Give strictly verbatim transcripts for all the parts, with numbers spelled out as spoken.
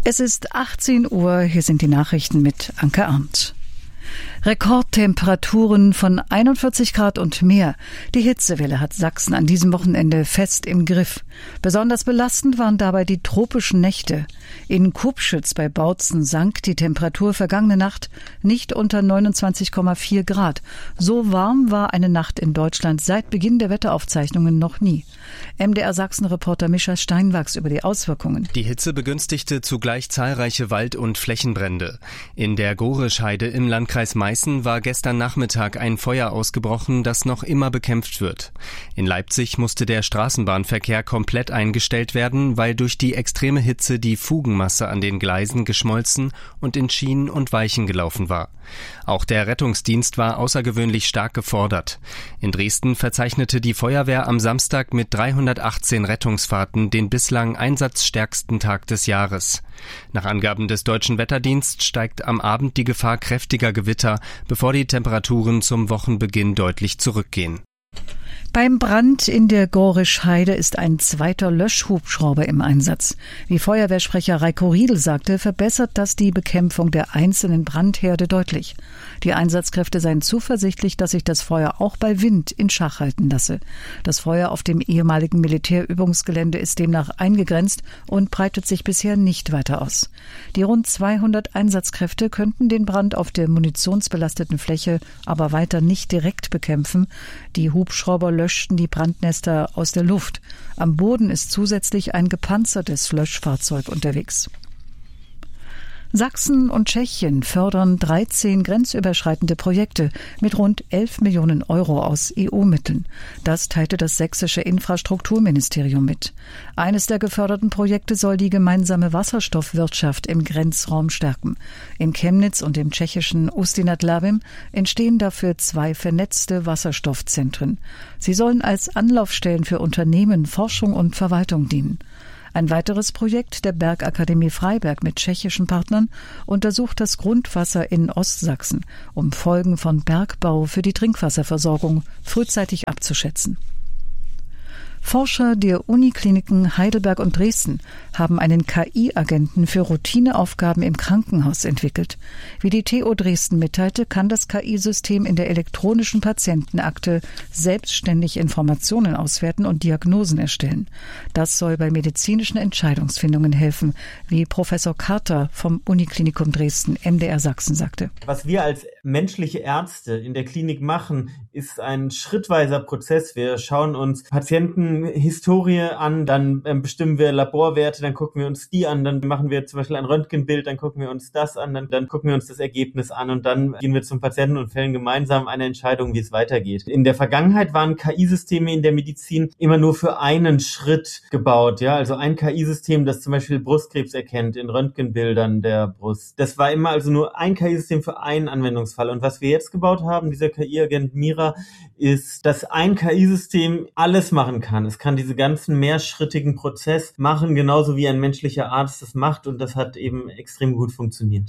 Es ist achtzehn Uhr, hier sind die Nachrichten mit Anke Arndt. Rekordtemperaturen von einundvierzig Grad und mehr. Die Hitzewelle hat Sachsen an diesem Wochenende fest im Griff. Besonders belastend waren dabei die tropischen Nächte. In Kupschütz bei Bautzen sank die Temperatur vergangene Nacht nicht unter neunundzwanzig Komma vier Grad. So warm war eine Nacht in Deutschland seit Beginn der Wetteraufzeichnungen noch nie. M D R Sachsen-Reporter Mischa Steinwachs über die Auswirkungen. Die Hitze begünstigte zugleich zahlreiche Wald- und Flächenbrände. In der Gorischheide im Landkreis Meißen war gestern Nachmittag ein Feuer ausgebrochen, das noch immer bekämpft wird. In Leipzig musste der Straßenbahnverkehr komplett eingestellt werden, weil durch die extreme Hitze die Fugenmasse an den Gleisen geschmolzen und in Schienen und Weichen gelaufen war. Auch der Rettungsdienst war außergewöhnlich stark gefordert. In Dresden verzeichnete die Feuerwehr am Samstag mit dreihundertachtzehn Rettungsfahrten den bislang einsatzstärksten Tag des Jahres. Nach Angaben des Deutschen Wetterdienstes steigt am Abend die Gefahr kräftiger Gewitter, bevor die Temperaturen zum Wochenbeginn deutlich zurückgehen. Beim Brand in der Gorischheide ist ein zweiter Löschhubschrauber im Einsatz. Wie Feuerwehrsprecher Reiko Riedl sagte, verbessert das die Bekämpfung der einzelnen Brandherde deutlich. Die Einsatzkräfte seien zuversichtlich, dass sich das Feuer auch bei Wind in Schach halten lasse. Das Feuer auf dem ehemaligen Militärübungsgelände ist demnach eingegrenzt und breitet sich bisher nicht weiter aus. Die rund zweihundert Einsatzkräfte könnten den Brand auf der munitionsbelasteten Fläche aber weiter nicht direkt bekämpfen. Die Hubschrauber löschten die Brandnester aus der Luft. Am Boden ist zusätzlich ein gepanzertes Löschfahrzeug unterwegs. Sachsen und Tschechien fördern dreizehn grenzüberschreitende Projekte mit rund elf Millionen Euro aus E U-Mitteln. Das teilte das sächsische Infrastrukturministerium mit. Eines der geförderten Projekte soll die gemeinsame Wasserstoffwirtschaft im Grenzraum stärken. In Chemnitz und im tschechischen Ústí nad Labem entstehen dafür zwei vernetzte Wasserstoffzentren. Sie sollen als Anlaufstellen für Unternehmen, Forschung und Verwaltung dienen. Ein weiteres Projekt der Bergakademie Freiberg mit tschechischen Partnern untersucht das Grundwasser in Ostsachsen, um Folgen von Bergbau für die Trinkwasserversorgung frühzeitig abzuschätzen. Forscher der Unikliniken Heidelberg und Dresden haben einen K I-Agenten für Routineaufgaben im Krankenhaus entwickelt. Wie die T U Dresden mitteilte, kann das K I-System in der elektronischen Patientenakte selbstständig Informationen auswerten und Diagnosen erstellen. Das soll bei medizinischen Entscheidungsfindungen helfen, wie Professor Carter vom Uniklinikum Dresden M D R Sachsen sagte. Was wir als menschliche Ärzte in der Klinik machen, ist ein schrittweiser Prozess. Wir schauen uns Patientenhistorie an, dann ähm, bestimmen wir Laborwerte, dann gucken wir uns die an, dann machen wir zum Beispiel ein Röntgenbild, dann gucken wir uns das an, dann, dann gucken wir uns das Ergebnis an und dann gehen wir zum Patienten und fällen gemeinsam eine Entscheidung, wie es weitergeht. In der Vergangenheit waren K I-Systeme in der Medizin immer nur für einen Schritt gebaut, ja, also ein K I-System, das zum Beispiel Brustkrebs erkennt in Röntgenbildern der Brust. Das war immer also nur ein K I-System für einen Anwendungsfall. Und was wir jetzt gebaut haben, dieser K I-Agent Mira, ist, dass ein K I-System alles machen kann. Es kann diese ganzen mehrschrittigen Prozess machen, genauso wie ein menschlicher Arzt das macht. Und das hat eben extrem gut funktioniert.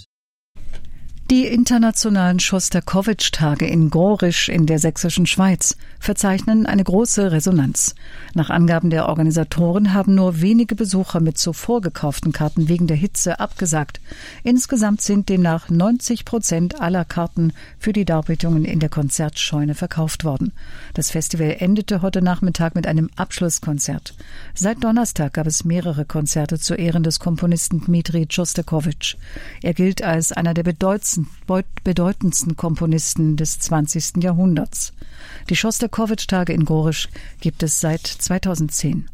Die internationalen Schostakowitsch-Tage in Gorisch in der sächsischen Schweiz verzeichnen eine große Resonanz. Nach Angaben der Organisatoren haben nur wenige Besucher mit zuvor gekauften Karten wegen der Hitze abgesagt. Insgesamt sind demnach neunzig Prozent aller Karten für die Darbietungen in der Konzertscheune verkauft worden. Das Festival endete heute Nachmittag mit einem Abschlusskonzert. Seit Donnerstag gab es mehrere Konzerte zu Ehren des Komponisten Dmitri Schostakowitsch. Er gilt als einer der bedeutendsten bedeutendsten Komponisten des zwanzigsten Jahrhunderts. Die Schostakowitsch-Tage in Gorisch gibt es seit zweitausendzehn.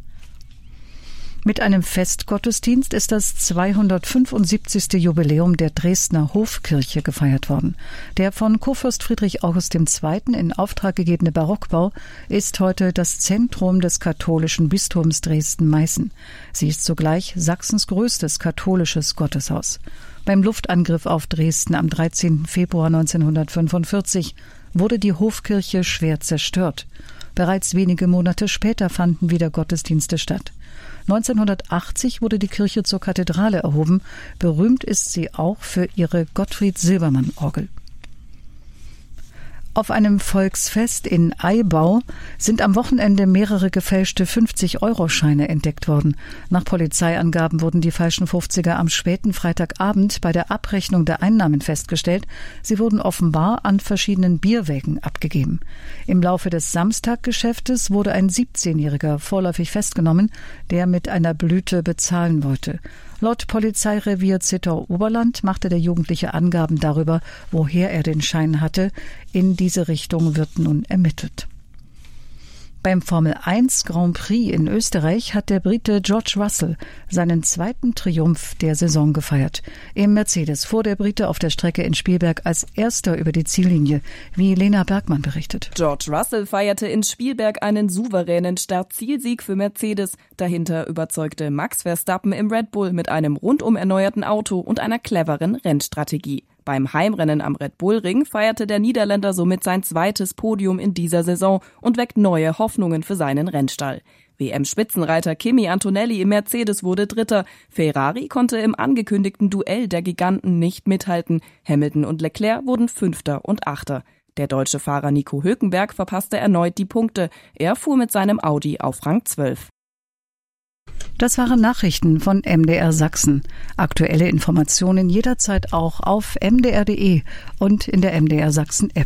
Mit einem Festgottesdienst ist das zweihundertfünfundsiebzigste Jubiläum der Dresdner Hofkirche gefeiert worden. Der von Kurfürst Friedrich August der Zweite in Auftrag gegebene Barockbau ist heute das Zentrum des katholischen Bistums Dresden-Meißen. Sie ist zugleich Sachsens größtes katholisches Gotteshaus. Beim Luftangriff auf Dresden am dreizehnten Februar neunzehnhundertfünfundvierzig wurde die Hofkirche schwer zerstört. Bereits wenige Monate später fanden wieder Gottesdienste statt. neunzehnhundertachtzig wurde die Kirche zur Kathedrale erhoben. Berühmt ist sie auch für ihre Gottfried-Silbermann-Orgel. Auf einem Volksfest in Aibau sind am Wochenende mehrere gefälschte fünfzig-Euro-Scheine entdeckt worden. Nach Polizeiangaben wurden die falschen fünfziger am späten Freitagabend bei der Abrechnung der Einnahmen festgestellt. Sie wurden offenbar an verschiedenen Bierwägen abgegeben. Im Laufe des Samstaggeschäftes wurde ein siebzehnjähriger vorläufig festgenommen, der mit einer Blüte bezahlen wollte. Laut Polizeirevier Zittau-Oberland machte der Jugendliche Angaben darüber, woher er den Schein hatte. In diese Richtung wird nun ermittelt. Beim Formel eins Grand Prix in Österreich hat der Brite George Russell seinen zweiten Triumph der Saison gefeiert. Im Mercedes fuhr der Brite auf der Strecke in Spielberg als erster über die Ziellinie, wie Lena Bergmann berichtet. George Russell feierte in Spielberg einen souveränen Start-Zielsieg für Mercedes. Dahinter überzeugte Max Verstappen im Red Bull mit einem rundum erneuerten Auto und einer cleveren Rennstrategie. Beim Heimrennen am Red Bull Ring feierte der Niederländer somit sein zweites Podium in dieser Saison und weckt neue Hoffnungen für seinen Rennstall. W M-Spitzenreiter Kimi Antonelli im Mercedes wurde Dritter. Ferrari konnte im angekündigten Duell der Giganten nicht mithalten. Hamilton und Leclerc wurden Fünfter und Achter. Der deutsche Fahrer Nico Hülkenberg verpasste erneut die Punkte. Er fuhr mit seinem Audi auf Rang zwölf. Das waren Nachrichten von M D R Sachsen. Aktuelle Informationen jederzeit auch auf m d r punkt d e und in der M D R Sachsen App.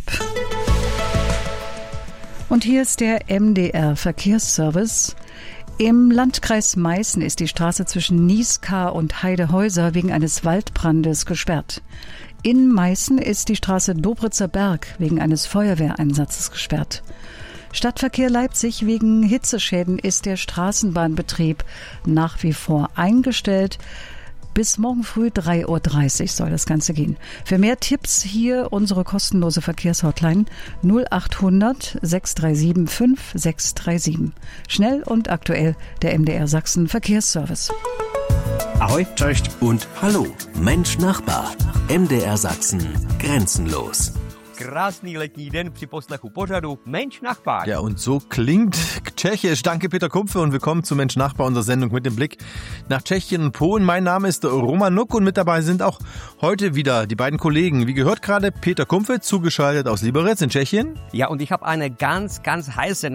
Und hier ist der M D R Verkehrsservice. Im Landkreis Meißen ist die Straße zwischen Nieskar und Heidehäuser wegen eines Waldbrandes gesperrt. In Meißen ist die Straße Dobritzer Berg wegen eines Feuerwehreinsatzes gesperrt. Stadtverkehr Leipzig: wegen Hitzeschäden ist der Straßenbahnbetrieb nach wie vor eingestellt. Bis morgen früh drei Uhr dreißig soll das Ganze gehen. Für mehr Tipps hier unsere kostenlose Verkehrshotline null achthundert sechs drei sieben fünf sechs drei sieben. Schnell und aktuell der M D R Sachsen Verkehrsservice. Ahoi, cześć und hallo. Mensch Nachbar. M D R Sachsen. Grenzenlos. Krásný letní den při poslechu pořadu Mensch Nachbar. Ja, und so klingt Tschechisch. Danke, Peter Kumpfe, und willkommen zu Mensch Nachbar, unserer Sendung mit dem Blick nach Tschechien und Polen. Mein Name ist Roman Nuck und mit dabei sind auch heute wieder die beiden Kollegen. Wie gehört gerade, Peter Kumpfe, zugeschaltet aus Liberec in Tschechien. Ja, und ich habe eine ganz, ganz heiße